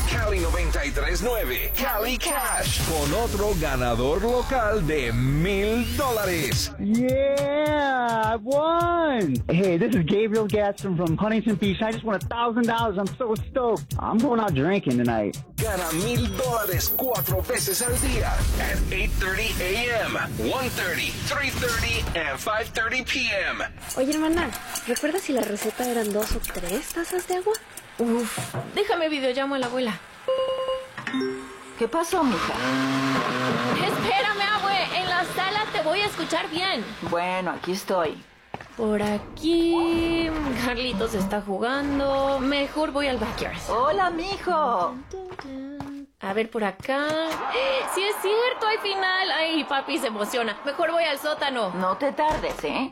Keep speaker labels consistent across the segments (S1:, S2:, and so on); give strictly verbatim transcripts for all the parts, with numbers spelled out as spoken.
S1: Cali noventa y tres punto nueve, Cali Cash, con otro ganador local de mil dólares.
S2: Yeah, I won. Hey, this is Gabriel Gaston from Huntington Beach. I just won a thousand dollars. I'm so stoked. I'm going out drinking tonight.
S1: Gana mil dólares cuatro veces al día at eight thirty a.m., one thirty, three thirty, and five thirty p.m.
S3: Oye, hermana, ¿recuerdas si la receta eran dos o tres tazas de agua? Uf, déjame videollamo a la abuela.
S4: ¿Qué pasó, mija?
S3: Espérame, abue, en la sala te voy a escuchar bien.
S4: Bueno, aquí estoy.
S3: Por aquí... Carlitos está jugando. Mejor voy al backyard.
S4: Hola, mijo.
S3: A ver, por acá... ¡Sí es cierto! ¡Hay final! ¡Ay, papi se emociona! Mejor voy al sótano.
S4: No te tardes, ¿eh?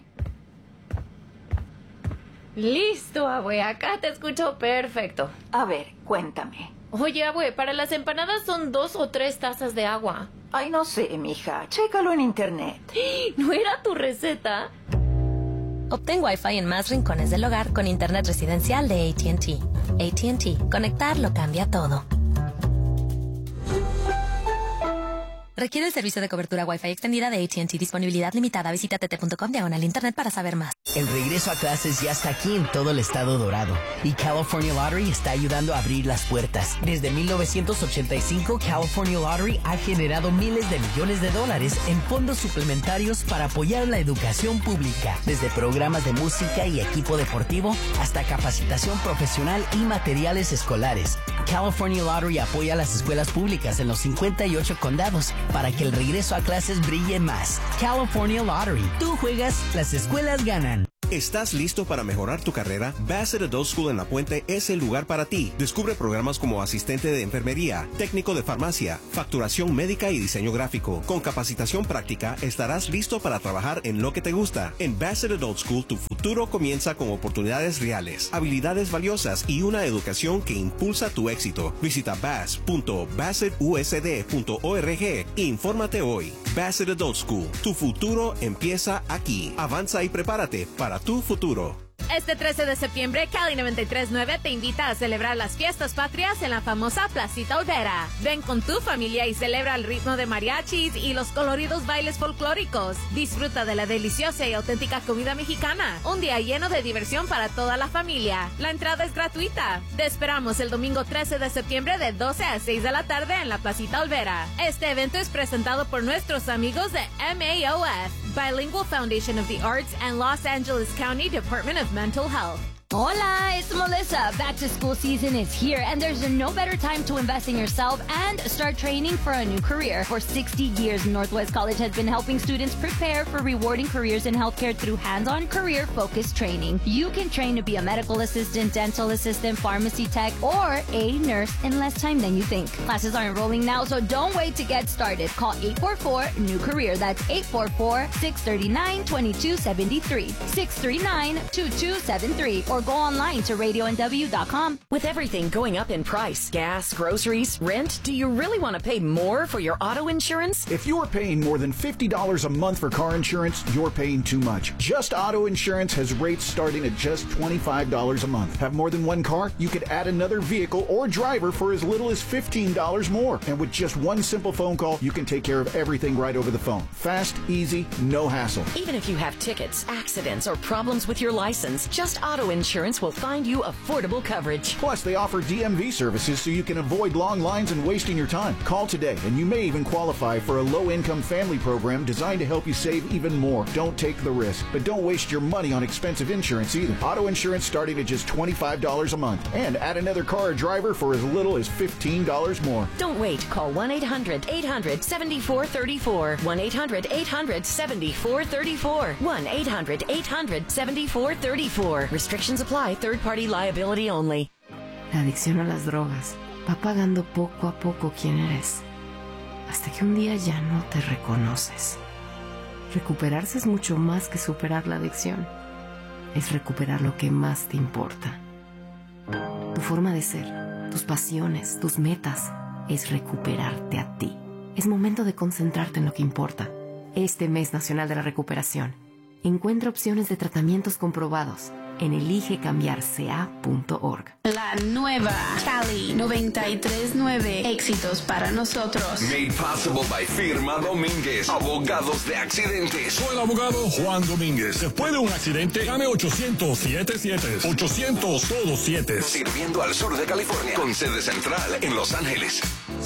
S3: Listo, abue. Acá te escucho perfecto.
S4: A ver, cuéntame.
S3: Oye, abue, para las empanadas son dos o tres tazas de agua.
S4: Ay, no sé, mija. Chécalo en internet.
S3: ¿No era tu receta?
S5: Obtén Wi-Fi en más rincones del hogar con internet residencial de A T and T. A T and T. Conectar lo cambia todo. Requiere el servicio de cobertura Wi-Fi extendida de A T and T. Disponibilidad limitada. Visita t t punto com diagonal internet para saber más.
S6: El regreso a clases ya está aquí en todo el estado dorado y California Lottery está ayudando a abrir las puertas. Desde mil novecientos ochenta y cinco, California Lottery ha generado miles de millones de dólares en fondos suplementarios para apoyar la educación pública, desde programas de música y equipo deportivo hasta capacitación profesional y materiales escolares. California Lottery apoya a las escuelas públicas en los cincuenta y ocho condados para que el regreso a clases brille más. California Lottery. Tú juegas, las escuelas ganan.
S7: ¿Estás listo para mejorar tu carrera? Bassett Adult School en La Puente es el lugar para ti. Descubre programas como asistente de enfermería, técnico de farmacia, facturación médica y diseño gráfico. Con capacitación práctica, estarás listo para trabajar en lo que te gusta. En Bassett Adult School, tu futuro comienza con oportunidades reales, habilidades valiosas y una educación que impulsa tu éxito. Visita bass punto bassett u s d punto org e infórmate hoy. Bassett Adult School, tu futuro empieza aquí. Avanza y prepárate para tu futuro.
S8: Este trece de septiembre, Cali noventa y tres punto nueve te invita a celebrar las fiestas patrias en la famosa Placita Olvera. Ven con tu familia y celebra el ritmo de mariachis y los coloridos bailes folclóricos. Disfruta de la deliciosa y auténtica comida mexicana. Un día lleno de diversión para toda la familia. La entrada es gratuita. Te esperamos el domingo trece de septiembre de doce a seis de la tarde en la Placita Olvera. Este evento es presentado por nuestros amigos de M A O F, Bilingual Foundation of the Arts, and Los Angeles County Department of Mental Health.
S9: Hola, it's Melissa. Back to school season is here, and there's no better time to invest in yourself and start training for a new career. For sixty years, Northwest College has been helping students prepare for rewarding careers in healthcare through hands-on career-focused training. You can train to be a medical assistant, dental assistant, pharmacy tech, or a nurse in less time than you think. Classes are enrolling now, so don't wait to get started. Call eight four four, new career. That's eight four four, six three nine, two two seven three, six three nine, two two seven three, or go online to radio n w dot com.
S10: With everything going up in price, gas, groceries, rent, do you really want to pay more for your auto insurance?
S11: If you're paying more than fifty dollars a month for car insurance, you're paying too much. Just Auto Insurance has rates starting at just twenty-five dollars a month. Have more than one car? You could add another vehicle or driver for as little as fifteen dollars more. And with just one simple phone call, you can take care of everything right over the phone. Fast, easy, no hassle.
S10: Even if you have tickets, accidents, or problems with your license, Just Auto Insurance will find you affordable coverage.
S11: Plus, they offer D M V services so you can avoid long lines and wasting your time. Call today, and you may even qualify for a low-income family program designed to help you save even more. Don't take the risk, but don't waste your money on expensive insurance either. Auto insurance starting at just twenty-five dollars a month. And add another car or driver for as little as fifteen dollars more.
S10: Don't wait. Call one eight hundred, eight hundred, seven four three four. one eight hundred, eight hundred, seven four three four. one eight hundred, eight hundred, seven four three four. Restrictions apply. Third-party liability only.
S12: La adicción a las drogas va pagando poco a poco quién eres, hasta que un día ya no te reconoces. Recuperarse es mucho más que superar la adicción. Es recuperar lo que más te importa. Tu forma de ser, tus pasiones, tus metas, es recuperarte a ti. Es momento de concentrarte en lo que importa. Este mes nacional de la recuperación, encuentra opciones de tratamientos comprobados, en elige cambiar c a punto org.
S13: La nueva Cali noventa y tres punto nueve. Éxitos para nosotros.
S1: Made possible by Firma Domínguez, abogados de accidentes.
S14: Soy el abogado Juan Domínguez. Después de un accidente, llame ochocientos siete siete. ochocientos todos siete.
S1: Sirviendo al sur de California, con sede central en Los Ángeles.